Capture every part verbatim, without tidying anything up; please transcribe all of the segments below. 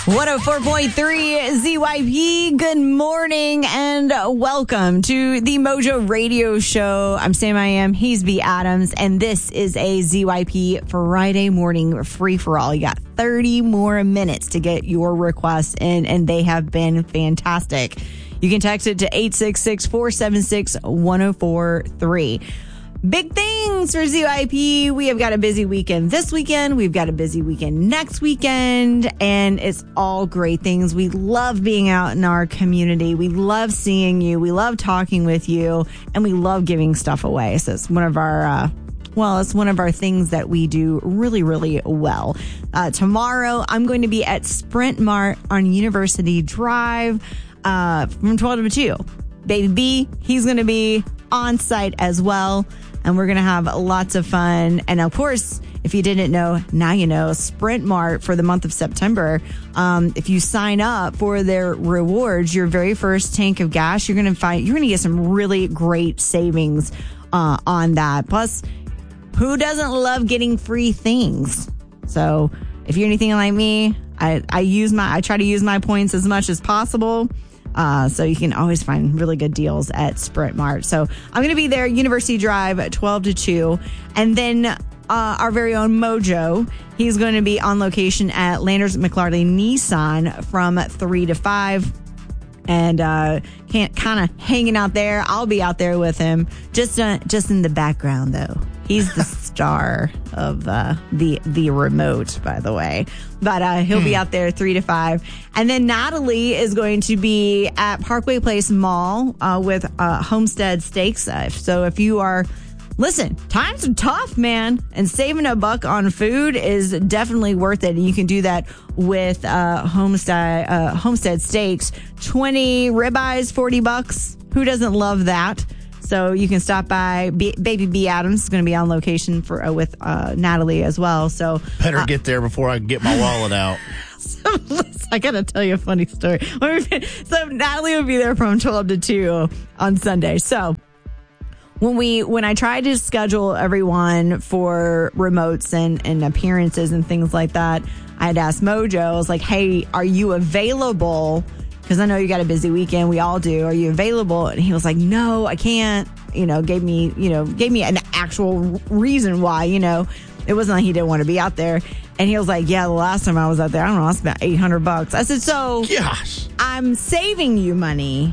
one oh four point three Z Y P. Good morning and welcome to the Mojo Radio Show. I'm Sam I Am. He's B. Adams, and this is a Z Y P Friday morning free for all. You got thirty more minutes to get your requests in, and they have been fantastic. You can text it to eight six six, four seven six, one oh four three. Big things for Z Y P. We have got a busy weekend this weekend. We've got a busy weekend next weekend. And it's all great things. We love being out in our community. We love seeing you. We love talking with you. And we love giving stuff away. So it's one of our... Uh, Well, it's one of our things that we do really, really well. Uh, tomorrow, I'm going to be at Sprint Mart on University Drive uh, from twelve to two. Baby B, he's going to be on site as well. And we're going to have lots of fun. And of course, if you didn't know, now you know, Sprint Mart for the month of September. Um, if you sign up for their rewards, your very first tank of gas, you're going to find, you're going to get some really great savings uh, on that. Plus, who doesn't love getting free things? So if you're anything like me, I, I use my, I try to use my points as much as possible. Uh, so you can always find really good deals at Sprint Mart. So I'm going to be there, University Drive at twelve to two. And then uh, our very own Mojo, he's going to be on location at Landers McLarty Nissan from three to five. And uh, can't kind of hanging out there. I'll be out there with him, just uh, just in the background, though. He's the star of uh, the the remote, by the way. But uh, he'll hmm. be out there three to five. And then Natalie is going to be at Parkway Place Mall uh, with uh, Homestead Steaks. Uh, so if you are... Listen, times are tough, man, and saving a buck on food is definitely worth it. And you can do that with uh, Homestead uh, Homestead Steaks. twenty ribeyes, forty bucks. Who doesn't love that? So you can stop by. B- Baby B. Adams is going to be on location for uh, with uh, Natalie as well. So better uh, get there before I get my wallet out. So, listen, I got to tell you a funny story. So Natalie will be there from twelve to two on Sunday. So. When we when I tried to schedule everyone for remotes and, and appearances and things like that, I had asked Mojo, I was like, hey, are you available? Because I know you got a busy weekend. We all do. Are you available? And he was like, no, I can't. You know, gave me, you know, gave me an actual reason why, you know. It wasn't like he didn't want to be out there. And he was like, yeah, the last time I was out there, I don't know, I spent eight hundred bucks. I said, so Gosh. I'm saving you money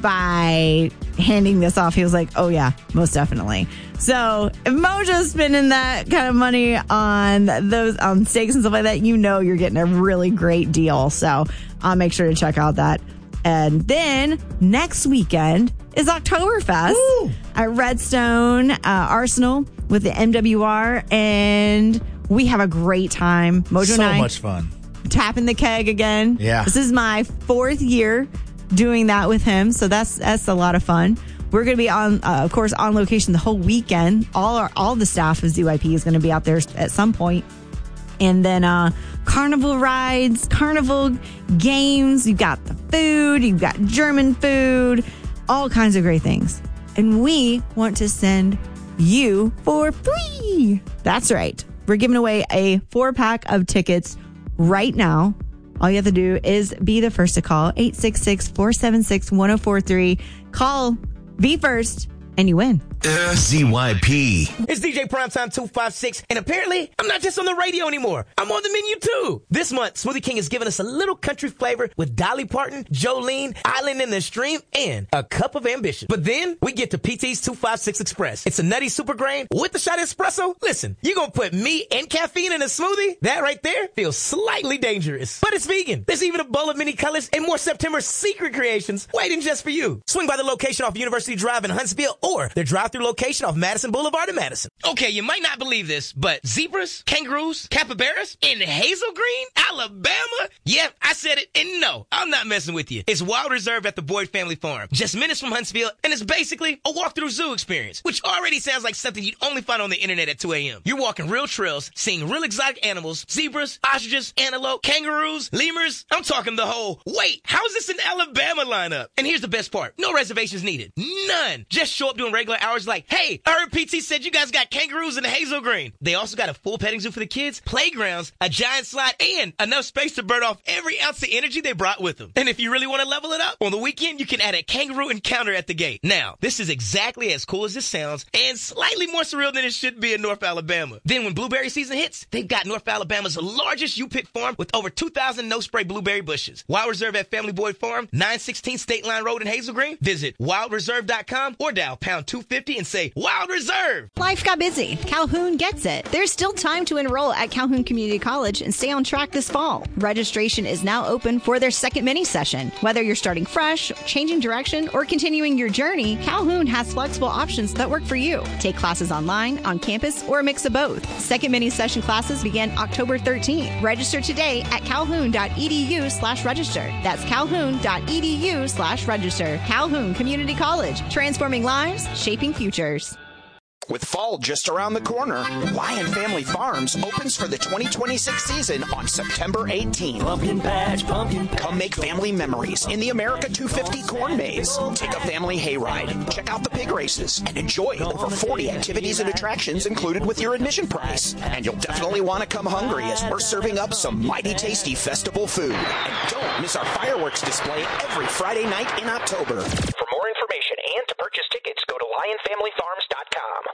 by handing this off. He was like, oh yeah, most definitely. So if Mojo's spending that kind of money on those on steaks and stuff like that, you know you're getting a really great deal. So I'll make sure to check out that. And then next weekend is Oktoberfest Woo! At Redstone uh, Arsenal with the M W R, and we have a great time. Mojo so and I much fun. Tapping the keg again. Yeah. This is my fourth year doing that with him, so that's that's a lot of fun. We're going to be on, uh, of course, on location the whole weekend. All our all the staff of Z Y P is going to be out there at some point. And then uh, carnival rides, carnival games. You've got the food, you've got German food, all kinds of great things. And we want to send you for free. That's right. We're giving away a four pack of tickets right now. All you have to do is be the first to call, eight six six, four seven six, one oh four three. Call, be first, and you win. Z Y P. It's D J Primetime two five six, and apparently, I'm not just on the radio anymore. I'm on the menu, too. This month, Smoothie King has given us a little country flavor with Dolly Parton, Jolene, Island in the Stream, and a cup of ambition. But then, we get to P T's two five six Express. It's a nutty super grain with a shot of espresso. Listen, you gonna put me and caffeine in a smoothie? That right there feels slightly dangerous. But it's vegan. There's even a bowl of mini colors and more September secret creations waiting just for you. Swing by the location off University Drive in Huntsville or their drive-through location off Madison Boulevard in Madison. Okay, you might not believe this, but zebras, kangaroos, capybaras in Hazel Green, Alabama? Yep, I said it, and no, I'm not messing with you. It's Wild Reserve at the Boyd Family Farm, just minutes from Huntsville, and it's basically a walk-through zoo experience, which already sounds like something you'd only find on the internet at two a.m. You're walking real trails, seeing real exotic animals, zebras, ostriches, antelope, kangaroos, lemurs. I'm talking the whole, wait, how's this an Alabama lineup? And here's the best part. No reservations needed. None. Just show up during regular hours cars like, hey, I heard P T said you guys got kangaroos in the Hazel Green. They also got a full petting zoo for the kids, playgrounds, a giant slide, and enough space to burn off every ounce of energy they brought with them. And if you really want to level it up, on the weekend, you can add a kangaroo encounter at the gate. Now, this is exactly as cool as it sounds and slightly more surreal than it should be in North Alabama. Then when blueberry season hits, they've got North Alabama's largest U-Pick farm with over two thousand no-spray blueberry bushes. Wild Reserve at Family Boyd Farm, nine sixteen State Line Road in Hazel Green. Visit wild reserve dot com or dial pound two fifty and say Wild Reserve. Life got busy. Calhoun gets it. There's still time to enroll at Calhoun Community College and stay on track this fall. Registration is now open for their second mini session. Whether you're starting fresh, changing direction, or continuing your journey, Calhoun has flexible options that work for you. Take classes online, on campus, or a mix of both. Second mini session classes begin October thirteenth. Register today at calhoun.edu slash register. That's calhoun.edu slash register. Calhoun Community College, transforming lives, shaping futures. With fall just around the corner, Lion Family Farms opens for the twenty twenty-six season on September eighteenth. Pumpkin patch, pumpkin patch. Come make family memories in the America two fifty corn maze. Take a family hayride, check out the pig races, and enjoy over forty activities and attractions included with your admission price. And you'll definitely want to come hungry as we're serving up some mighty tasty festival food. And don't miss our fireworks display every Friday night in October. For more information and to purchase tickets, go to lion family farms dot com.